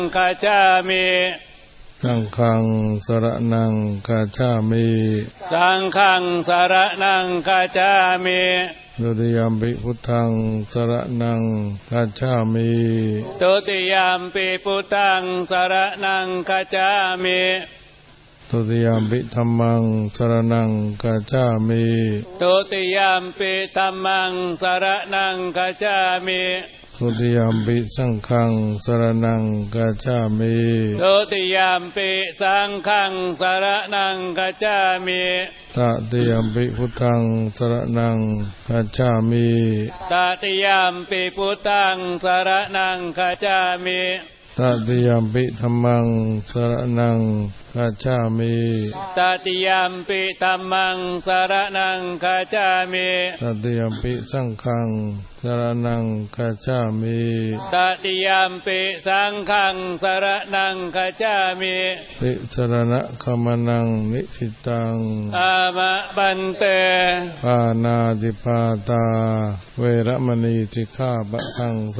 คัจฉามิสังฆังสรณังคัจฉามิสังฆังสรณังคัจฉามิทุติยัมปิพุทธังสรณังคัจฉามิทุติยัมปิพุทธังสรณังคัจฉามิทุติยัมปิธัมมังสรณังคัจฉามิทุติยัมปิธัมมังสรณังคัจฉามิทุติยัมปิสังฆังสรณังคัจฉามิทุติยัมปิสังฆังสรณังคัจฉามิตติยัมปิพุทธังสรณังคัจฉามิตติยัมปิพุทธังสรณังคัจฉามิตติยัมปิธัมมังสรณังคัจฉามิตติยัมปิธัมมังสรณังคัจฉามิตติยัมปิสังฆังสรณังคัจฉามิตติยัมปิสังฆังสรณังคัจฉามิติสรณะคัมนังนิสิตังอามะปันเตปานาติปาตาเวรมณีสิกขาปะทังส